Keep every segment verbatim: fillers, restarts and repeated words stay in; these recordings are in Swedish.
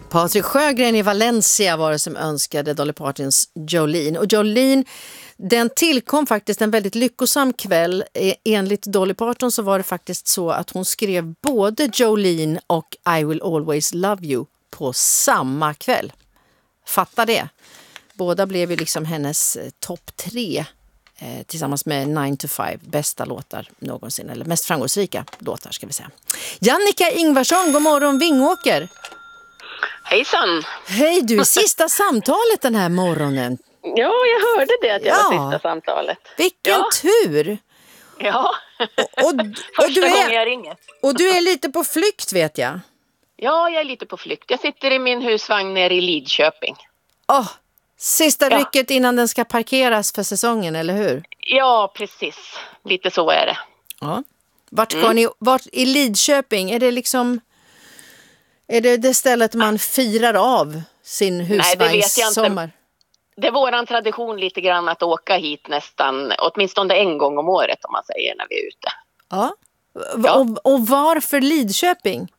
Patrik Sjögren i Valencia var det som önskade Dolly Partons Jolene. Och Jolene, den tillkom faktiskt en väldigt lyckosam kväll. Enligt Dolly Parton så var det faktiskt så att hon skrev både Jolene och I Will Always Love You på samma kväll. Fatta det. Båda blev ju liksom hennes topp tre eh, tillsammans med nine to five bästa låtar någonsin. Eller mest framgångsrika låtar ska vi säga. Jannica Ingvarsson, god morgon Vingåker. Hejsan! Hej, du är sista samtalet den här morgonen. Ja, jag hörde det att jag Ja. var sista samtalet. Vilken Ja. tur! Ja, Och, och, första du gången är, jag ringer. och du är lite på flykt vet jag. Ja, jag är lite på flykt. Jag sitter i min husvagn nere i Lidköping. Åh, sista Ja. rycket innan den ska parkeras för säsongen, eller hur? Ja, precis. Lite så är det. Ja. Vart ska ni, vart i Lidköping? Är det liksom... Är det det stället man firar av sin Nej, det vet jag inte. husvagnssommar? Det är våran tradition lite grann att åka hit nästan, åtminstone en gång om året om man säger när vi är ute. Ja. Ja. Och, och varför Lidköping?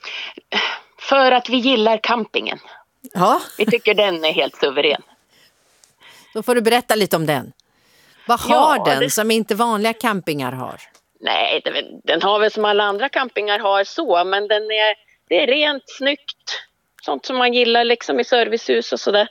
För att vi gillar campingen. Ja, Vi tycker den är helt suverän. då får du berätta lite om den. Vad Ja, har den det- som inte vanliga campingar har? Nej, det, den har väl som alla andra campingar har så, men den är, det är rent, snyggt. Sånt som man gillar liksom i servicehus och sådär.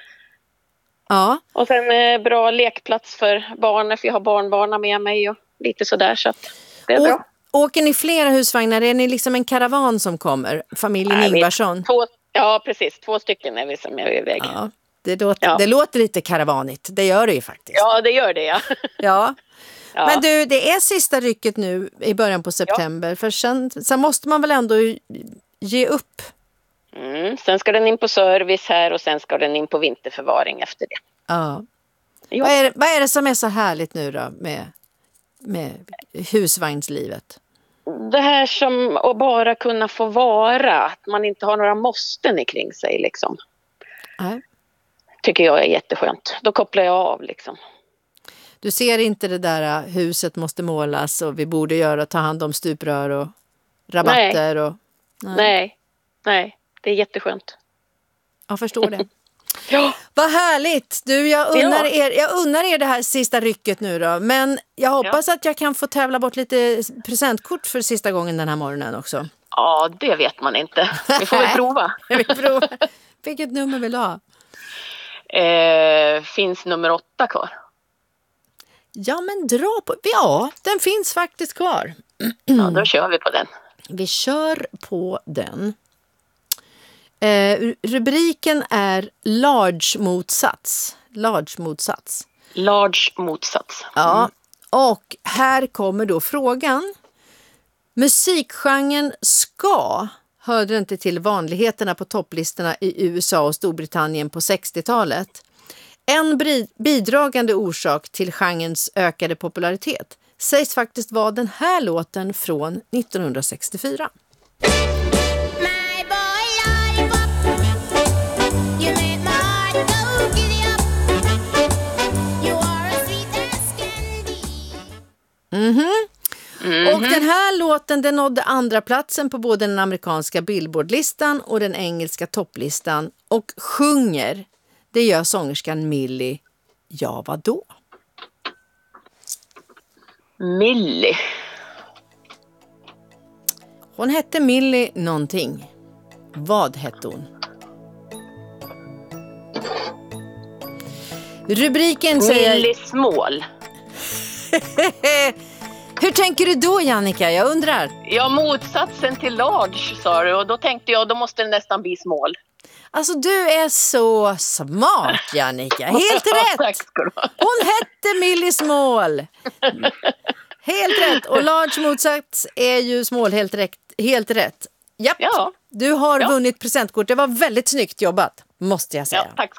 Ja, Och sen eh, bra lekplats för barnen, för jag har barnbarna med mig och lite sådär, så att det är Å, bra. åker ni flera husvagnar? Är ni liksom en karavan som kommer? Familjen Nej, vi- Ingvarsson? Två, ja, precis. Två stycken är vi som är iväg. Ja, Ja, det låter, Ja. det låter lite karavanigt. Det gör det ju faktiskt. det gör det, ja. Ja. ja. Men du, det är sista rycket nu i början på september. För sen, sen måste man väl ändå ge upp? Mm, sen ska den in på service här och sen ska den in på vinterförvaring efter det. Ja. Ja. Vad, är, det- vad är det som är så härligt nu då med, med husvagnslivet? Det här som att bara kunna få vara, att man inte har några måsten i kring sig liksom. Nej. Tycker jag är jätteskönt. Då kopplar jag av liksom. Du ser inte det där uh, huset måste målas och vi borde göra ta hand om stuprör och rabatter och... Nej. Nej, nej, det är jätteskönt. Jag förstår det. Ja, Vad härligt! Du, jag unnar, Ja. er, jag unnar er det här sista rycket nu då. Men jag hoppas att jag kan få tävla bort lite presentkort för sista gången den här morgonen också. ja, det vet man inte. Vi får väl prova. Jag vill prova. Vilket nummer vill du ha? Eh, finns nummer åtta kvar? Ja, men dra på... Ja, den finns faktiskt kvar. Ja, då kör vi på den. Vi kör på den. Eh, rubriken är large motsats. Large motsats. Large motsats. Ja, och här kommer då frågan. Musikgenren ska hörde inte till vanligheterna på topplistorna i U S A och Storbritannien på sextiotalet. En bidragande orsak till genrens ökade popularitet sägs faktiskt vara den här låten från nittonhundrasextiofyra. Mhm. Mm-hmm. Och den här låten den nådde andra platsen på både den amerikanska Billboardlistan och den engelska topplistan och sjunger. Det gör sångerskan Millie. Ja, vad då? Millie. Hon hette Millie någonting. Vad hette hon? Rubriken säger... Millie Small. Hur tänker du då, Jannica? Jag undrar. Ja, motsatsen till large sa du och då tänkte jag då måste det nästan bli small. Alltså du är så smart, Jannica. Helt rätt. Tack ska du ha. Hon hette Millie Small. Helt rätt. Och large motsats är ju small, helt rätt. Helt rätt. Japp. Ja. Du har Ja. vunnit presentkort. Det var väldigt snyggt jobbat, måste jag säga. Ja, tack,